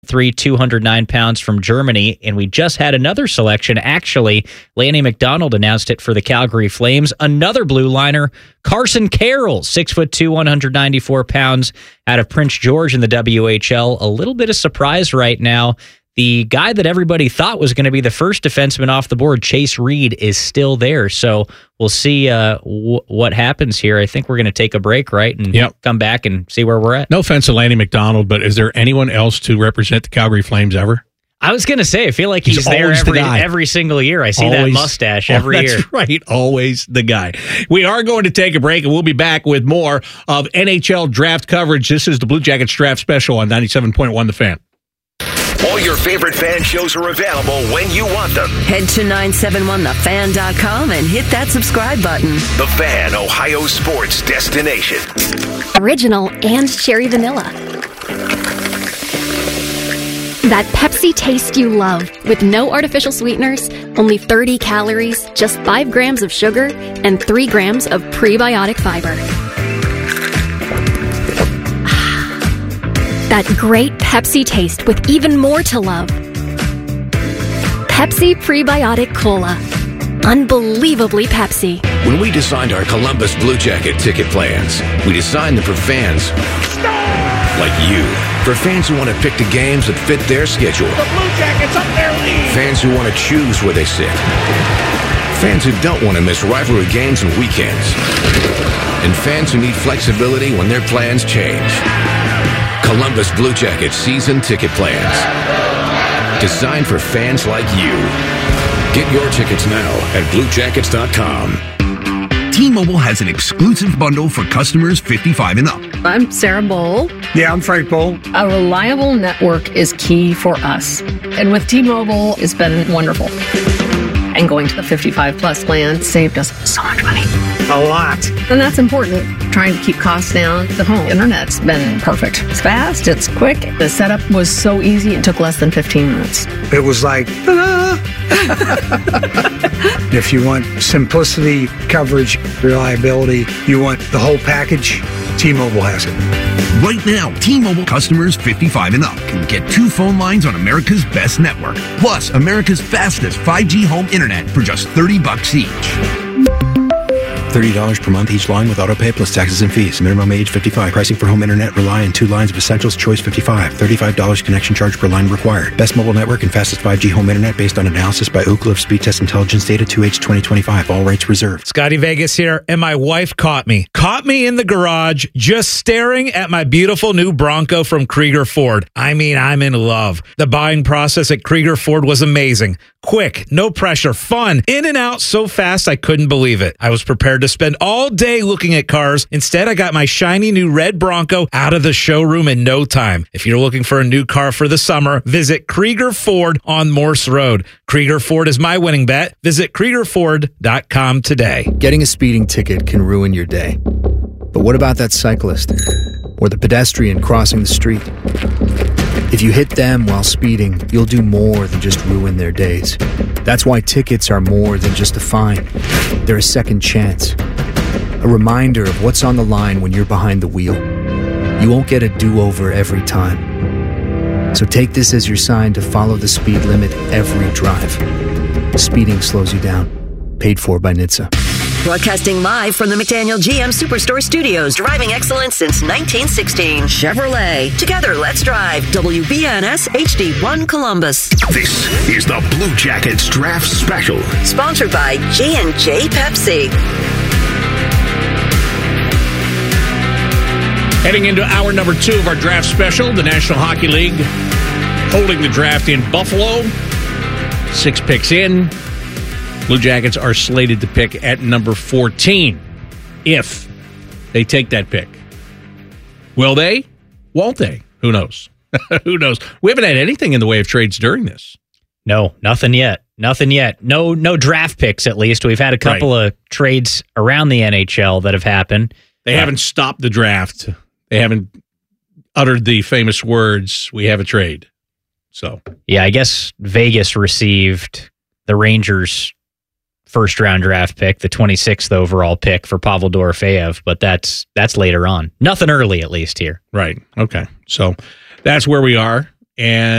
209 pounds from Germany. And we just had another selection. Actually, Lanny McDonald announced it for the Calgary Flames. Another blue liner, Carson Carroll, 6'2", 194 pounds out of Prince George in the WHL. A little bit of surprise right now. The guy that everybody thought was going to be the first defenseman off the board, Chase Reed, is still there. So we'll see what happens here. I think we're going to take a break, right, and come back and see where we're at. No offense to Lanny McDonald, but is there anyone else to represent the Calgary Flames ever? I was going to say, I feel like he's there every single year. I see that mustache every year. That's right. Always the guy. We are going to take a break, and we'll be back with more of NHL draft coverage. This is the Blue Jackets Draft Special on 97.1 The Fan. All your favorite fan shows are available when you want them. Head to 971thefan.com and hit that subscribe button. The Fan, Ohio sports destination. Original and cherry vanilla. That Pepsi taste you love, with no artificial sweeteners, only 30 calories, just 5 grams of sugar, and 3 grams of prebiotic fiber. That great Pepsi taste with even more to love. Pepsi Prebiotic Cola. Unbelievably Pepsi. When we designed our Columbus Blue Jacket ticket plans, we designed them for fans like you. For fans who want to pick the games that fit their schedule. The Blue Jackets up their lead. Fans who want to choose where they sit. Fans who don't want to miss rivalry games and weekends. And fans who need flexibility when their plans change. Columbus Blue Jackets season ticket plans. Designed for fans like you. Get your tickets now at BlueJackets.com. T-Mobile has an exclusive bundle for customers 55 and up. I'm Sarah Bowl. Yeah, I'm Frank Bowl. A reliable network is key for us. And with T-Mobile, it's been wonderful. And going to the 55 plus plan saved us so much money. A lot. And that's important. Trying to keep costs down. The home internet's been perfect. It's fast, it's quick. The setup was so easy, it took less than 15 minutes. It was like, if you want simplicity, coverage, reliability, you want the whole package, T-Mobile has it. Right now, T-Mobile customers 55 and up can get 2 phone lines on America's best network, plus America's fastest 5G home internet for just $30 each. $30 per month each line with autopay plus taxes and fees. Minimum age 55. Pricing for home internet rely on 2 lines of Essentials Choice 55. $35 connection charge per line required. Best mobile network and fastest 5G home internet based on analysis by Ookla of Speed Test Intelligence data 2H 2025. All rates reserved. Scotty Vegas here, and my wife caught me in the garage just staring at my beautiful new Bronco from Krieger Ford. I mean, I'm in love. The buying process at Krieger Ford was amazing. Quick, no pressure, fun, in and out so fast I couldn't believe it. I was prepared to spend all day looking at cars. Instead, I got my shiny new red Bronco out of the showroom in no time. If you're looking for a new car for the summer, visit Krieger Ford on Morse Road. Krieger Ford is my winning bet. Visit KriegerFord.com today. Getting a speeding ticket can ruin your day. But what about that cyclist or the pedestrian crossing the street? If you hit them while speeding, you'll do more than just ruin their days. That's why tickets are more than just a fine. They're a second chance. A reminder of what's on the line when you're behind the wheel. You won't get a do-over every time. So take this as your sign to follow the speed limit every drive. Speeding slows you down. Paid for by NHTSA. Broadcasting live from the McDaniel GM Superstore Studios. Driving excellence since 1916. Chevrolet. Together, let's drive. WBNS HD1 Columbus. This is the Blue Jackets Draft Special. Sponsored by J&J Pepsi. Heading into hour number 2 of our draft special, the National Hockey League holding the draft in Buffalo. 6 picks in. Blue Jackets are slated to pick at number 14 if they take that pick. Will they? Won't they? Who knows? Who knows? We haven't had anything in the way of trades during this. No, nothing yet. Nothing yet. No draft picks, at least. We've had a couple of trades around the NHL that have happened. They haven't stopped the draft. They haven't uttered the famous words, we have a trade. So, yeah, I guess Vegas received the Rangers' first-round draft pick, the 26th overall pick for Pavel Dorofeyev, but that's later on. Nothing early, at least, here. Right. Okay. So that's where we are. And